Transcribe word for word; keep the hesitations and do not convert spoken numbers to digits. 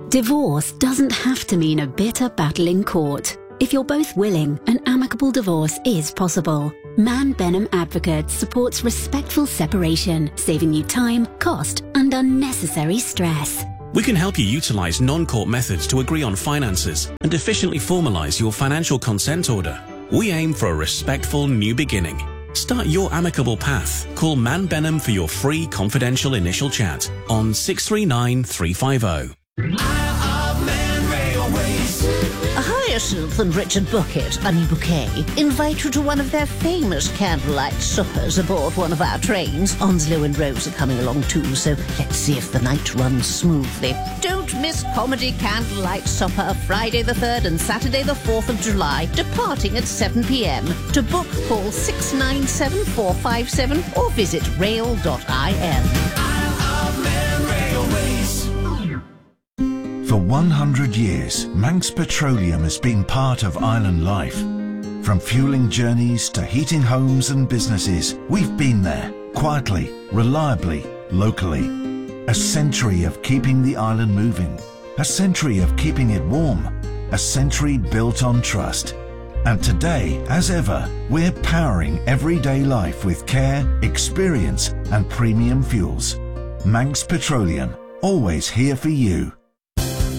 Divorce doesn't have to mean a bitter battle in court. If you're both willing, an amicable divorce is possible. Man Benham Advocates supports respectful separation, saving you time, cost, and unnecessary stress. We can help you utilize non-court methods to agree on finances and efficiently formalize your financial consent order. We aim for a respectful new beginning. Start your amicable path. Call Man Benham for your free confidential initial chat on six three nine, three five zero. Hyacinth and Richard Bucket, Annie Bouquet, invite you to one of their famous candlelight suppers aboard one of our trains. Onslow and Rose are coming along too, so let's see if the night runs smoothly. Don't miss Comedy Candlelight Supper Friday the third and Saturday the fourth of July, departing at seven p m. To book, call six nine seven, four five seven or visit rail dot I M. For one hundred years, Manx Petroleum has been part of island life. From fueling journeys to heating homes and businesses, we've been there, quietly, reliably, locally. A century of keeping the island moving. A century of keeping it warm. A century built on trust. And today, as ever, we're powering everyday life with care, experience and premium fuels. Manx Petroleum, always here for you.